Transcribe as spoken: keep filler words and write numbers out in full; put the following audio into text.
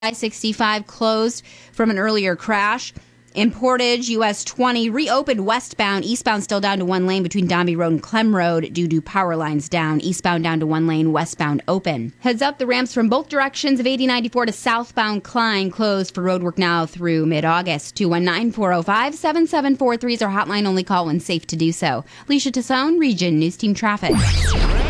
I sixty-five closed from an earlier crash. In Portage, U S twenty reopened westbound. Eastbound still down to one lane between Dombey Road and Clem Road due to power lines down. Eastbound down to one lane, westbound open. Heads up, the ramps from both directions of eighty ninety-four to southbound Klein closed for roadwork now through mid-August. two one nine, four oh five, seven seven four three is our hotline. Only call when safe to do so. Alicia Tassone, Region News Team Traffic.